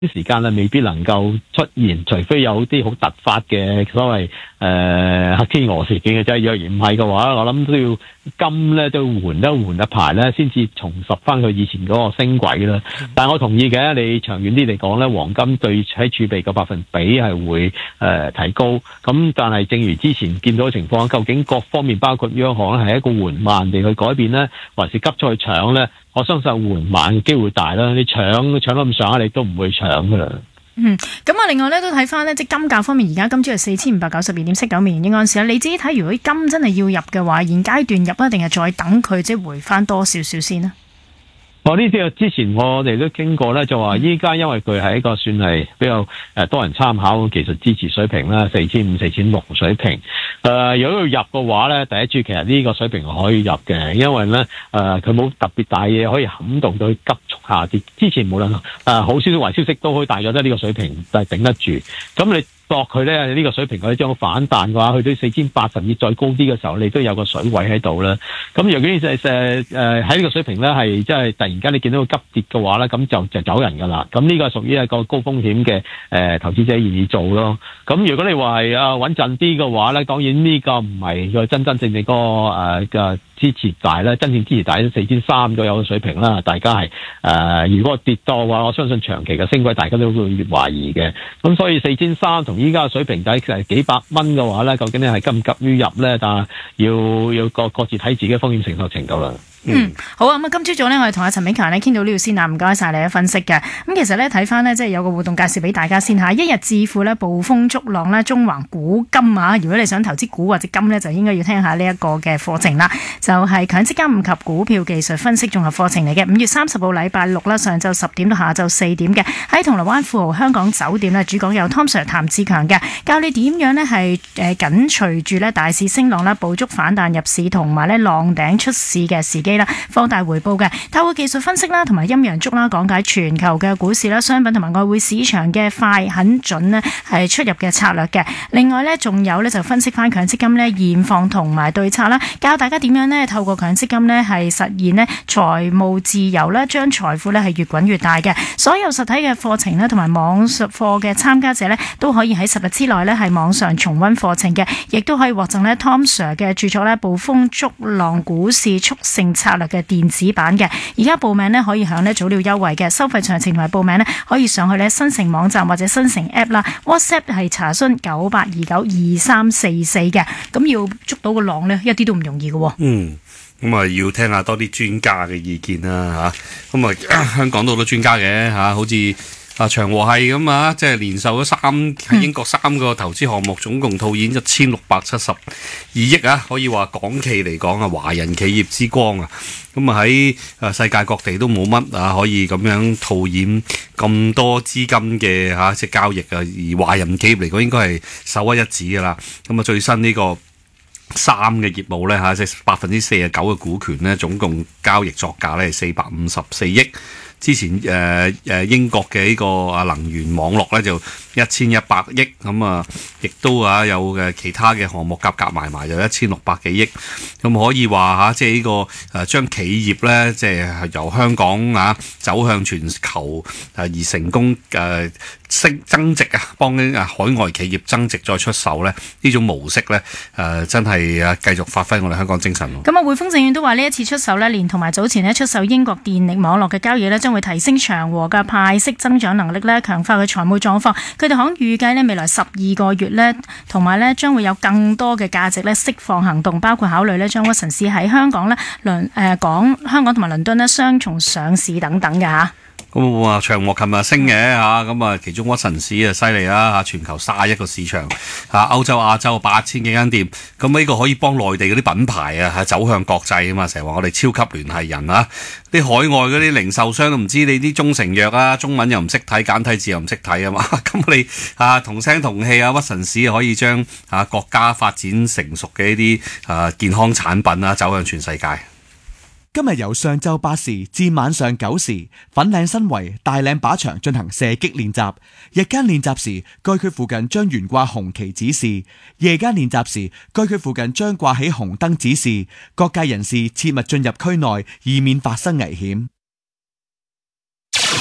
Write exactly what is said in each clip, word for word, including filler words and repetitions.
時間咧未必能夠出現，除非有啲好突發嘅所謂誒、呃、黑天鵝事件嘅啫。若然唔係嘅話，我諗都要金咧都要換一換一排咧，先至重拾翻佢以前嗰個升軌啦。但係我同意嘅，你長遠啲嚟講咧，黃金對喺儲備嘅百分比係會誒、呃、提高。咁但係正如之前見到嘅情況，究竟各方面包括央行咧係一個緩慢地去改變咧，還是急速去搶咧？我相信緩慢嘅機會大啦。你搶搶到咁上下，你都唔會搶噶啦。 嗯，咁啊，另外咧都睇翻呢，即係金價方面，而家金朝係四千五百九十二點七九美元英盎司啦。你自己睇，如果金真係要入嘅話，現階段入啊，定係再等佢即係回翻多少少先呢？ 我呢啲之前我哋都經過咧，就話依家因為佢係一個算係比較誒多人參考嘅技術支持水平啦，四千五、四千六水平。誒、呃，如果要入嘅話咧，第一注其實呢個水平係可以入嘅，因為咧誒佢冇特別大嘢可以撼動到佢急速下跌。之前無論誒、呃、好消息壞消息都可以大約得呢個水平就係頂得住。咁你落佢咧呢、這個水平佢將反彈嘅話，去到四千八甚至再高啲嘅時候，你都有個水位喺度啦。咁如果你誒誒喺呢個水平咧係即係突然間你見到佢急跌嘅話咧，咁就就走人噶啦。咁呢個屬於一個高風險嘅誒、呃、投資者願意做咯。咁如果你話係啊穩陣啲嘅話咧，當然呢個唔係個真真正正嗰、那個誒嘅、呃、支持大咧，真正支持大都四千三左右嘅水平啦。大家係誒、呃、如果跌多嘅話，我相信長期嘅升軌大家都會越懷疑嘅。咁所以四千三同依家嘅水平底係幾百蚊嘅話咧，究竟你係急唔急於入咧？但係要要各各自睇自己風險承受程度啦。 嗯，好啊，咁啊，今朝早咧，我哋同阿陳炳強咧傾到呢度先啦，唔該晒你嘅分析嘅。咁其實咧睇翻呢，即係有個活動介紹俾大家先吓，一日致富咧，捕風捉浪咧，中環股金啊！如果你想投資股或者金咧，就應該要聽下呢一個嘅課程啦。就係強積金及股票技術分析綜合課程嚟嘅。五月三十號禮拜六啦，上晝十點到下晝四點嘅，喺銅鑼灣富豪香港酒店咧，主講有 Tom Sir 譚志強嘅，教你點樣呢係誒緊隨住咧大市升浪啦，捕捉反彈入市同埋咧浪頂出市嘅時機啦，放大回報嘅，透過技術分析啦，同埋陰陽燭啦，講解全球嘅股市啦、商品同埋外匯市場嘅快、很準呢係出入嘅策略嘅。另外呢，仲有呢就分析翻強積金呢現況同埋對策啦，教大家點樣呢透過強積金呢係實現呢財務自由啦，將財富呢係越滾越大嘅。所有實體嘅課程呢，同埋網上課嘅參加者呢，都可以喺十日之內呢係網上重溫課程嘅，亦都可以獲贈呢 Tom Sir 嘅著作呢《捕風捉浪股市速勝策略》嘅電子版嘅。而家報名呢，可以享呢早鳥優惠嘅，收費詳情同埋報名呢，可以上去呢新城網站或者新城 App 啦。WhatsApp 係查詢九八二九二三四四嘅。咁要捉到個浪呢，一啲都唔容易嘅。 嗯，咁啊要聽下多啲專家嘅意見啦嚇。咁啊香港都好多專家嘅嚇，好似啊長和係咁啊，即係連售咗三喺英國三個投資項目，總共套現一千六百七十二億啊！可以話港企嚟講啊，華人企業之光啊！咁啊喺啊世界各地都冇乜啊可以咁樣套現咁多資金嘅嚇即係交易啊，而華人企業嚟講應該係首屈一指噶啦。咁啊最新呢個三嘅業務咧嚇，即係百分之四十九嘅股權咧，總共交易作價咧係四百五十四億。之前誒誒、呃、英國嘅呢個啊能源網絡咧就一千一百億，咁啊亦都啊有嘅其他嘅項目夾夾埋埋就一千六百幾億，咁可以話嚇即係呢個誒將企業咧即係由香港啊走向全球啊而成功誒升增值啊，幫啲啊海外企業增值再出售咧呢種模式咧誒、呃、真係啊繼續發揮我哋香港精神。 咁啊匯豐證券都話呢一次出售咧，連同埋早前咧出售英國電力網絡嘅交易咧，將會提升長和嘅派息增長能力咧，強化佢財務狀況。佢哋行預計咧未來十二個月咧，同埋咧將會有更多嘅價值咧釋放行動，包括考慮咧將屈臣氏喺香港咧倫誒港香港同埋倫敦咧雙重上市等等嘅嚇。 咁啊，長和琴日升嘅嚇，咁啊其中屈臣氏啊犀利啦嚇，全球卅一個市場嚇，歐洲亞洲八千幾間店，咁呢個可以幫內地嗰啲品牌啊係走向國際啊嘛，成日話我哋超級聯繫人啊，啲海外嗰啲零售商都唔知你啲中成藥啊，中文又唔識睇，簡體字又唔識睇啊嘛，咁你啊同聲同氣啊，屈臣氏可以將啊國家發展成熟嘅一啲啊健康產品啊走向全世界。 今日由上晝八時至晚上九時，粉嶺新圍大嶺靶場進行射擊練習。日間練習時，該區附近將懸掛紅旗指示；夜間練習時，該區附近將掛起紅燈指示。各界人士切勿進入區內，以免發生危險。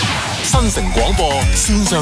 新城廣播線上